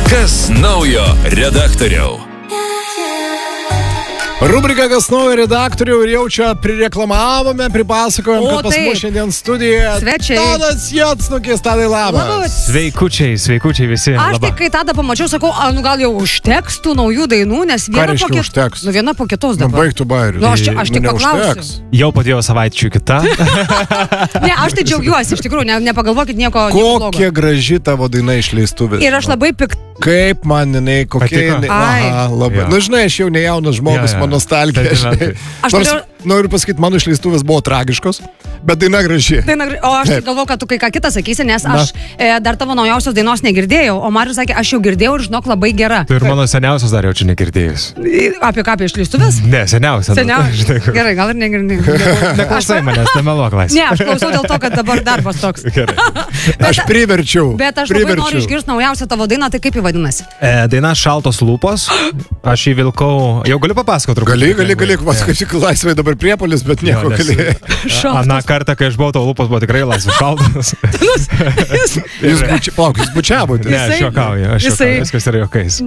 Kas naujo redaktoriau? Rubrika Kas naujo redaktorių ir jau čia prireklamavome, pripasakojom, kad pas mus šiandien studijoje svečiai. Tadas Jocnukis, Tadai, labas. Sveikučiai visi. Aš tik kai tada pamačiau, sakau, gal jau užteks tų naujų dainų, nes viena po kitos dabar. Baigtų bairių. Aš tik paklausiu. Jau padėjo savaičių kita. Ne, aš tai džiaugiuosi, iš tikrųjų, nepagalvokit nieko blogo. Kokia graži tavo daina išleistuvės. Ir aš labai Kaip man jinai, kokia jinai. Aha, labai. Nu, žinai, aš jau ne jaunas žmogus, man nostalgija. Nors noriu pasakyti, mano išleistuvės buvo tragiškos, bet daina graži. O aš galvoju, kad tu kai ką kitą sakysi, nes aš dar tavo naujausios dainos negirdėjau, o Marius sakė, aš jau girdėjau ir žinok labai gera. Tu ir mano seniausios dar jau čia negirdėjus. Apie ką, apie išleistuvės? Ne, seniausias. Gerai, gal ir negirdėjau. Neklausai manęs, nemeluok laisvai. Ne, aš klausau dėl to, kad dabar darbas toks. Aš priverčiau. Bet aš labai noriu išgirsti naujausią tavo dainą, tai kaip vadinasi? Daina Šaltos lūpos. Aš įvilkau. Jau galiu papasakoti truputį. Gali. Kažkaip laisvai dabar priepuolis, bet nieko gali. Aną kartą, kai aš buvau, tavo lūpos buvo tikrai laisvas šaltas. Jūs bučiavote. Ne, aš juokauju. Viskas yra juokais.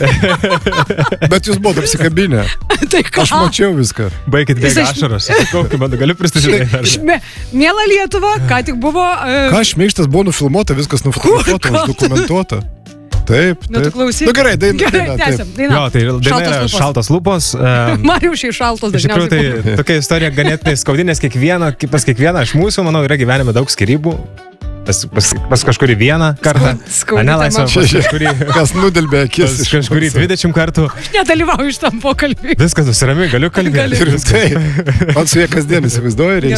Bet jūs buvote apsikabinę. Aš mačiau viską. Baikit bėga ašaros. Galiu pristatyti. Miela Lietuva, ką tik buvo... Ką šmeižtas buvo nufilmuota, viskas nufotografuota, uždokumentuota. Taip. Nu, klausyk. Nu gerai, daina. Jo, tai daina yra Šaltos lūpos. Mariušiai šaltos dažniausiai. Iš tikrųjų, tai tokia istorija ganėtinai skaudi, nes pas kiekvieną iš mūsų, manau, yra gyvenime daug skirybų. Pas kažkurį vieną kartą. Skaudi. Kas nudelbė akis. Kažkurį 20 kartų. Aš nedalyvauju iš tam pokalbį. Viskas nusirami, galiu kalbėti. Man su jie kasdien įsivaizduoju.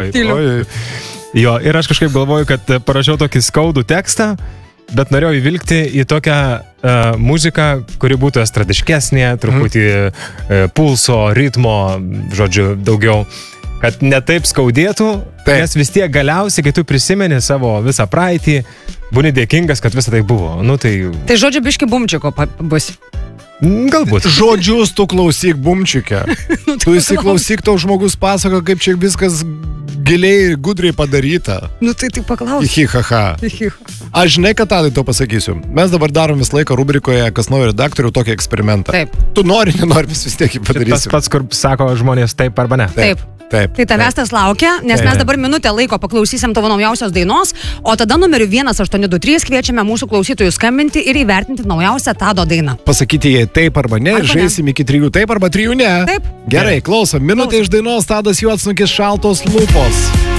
Jo, ir aš kažkaip galvoju, kad parašiau tokį skaudų tekstą, bet norėjau įvilgti į tokią muziką, kuri būtų estradiškesnė, truputį pulso, ritmo, žodžiu, daugiau, kad ne taip skaudėtų, nes vis tiek galiausiai, kai tu prisimeni savo visą praeitį, būni dėkingas, kad visą tai buvo. Nu, tai žodžiu, biški bumčiko bus. Galbūt. Žodžius tu klausyk bumčikę. Tu įsiklausyk, tau žmogus pasako, kaip čia viskas giliai ir gudriai padaryta. Nu tai tik paklausyk. Ichihaha. Aš žinai, kad Tadai to pasakysiu. Mes dabar darom visą laiką rubrikoje Kas naujo redaktorių tokį eksperimentą. Taip. Tu nenori, vis tiek jį padarysim. Tas pats, kur sako žmonės taip arba ne. Taip. Tai tavęs tas laukia, nes mes dabar minutę laiko paklausysim tavo naujausios dainos, o tada numeriu 1823 kviečiame mūsų klausytojus skambinti ir įvertinti naujausią Tado dainą. Pasakyti jai taip arba ne, ir žaisim iki 3 taip arba 3 ne. Taip. Gerai, klausom. Minutė iš dainos Tadas Jocnukis Šaltos lūpos.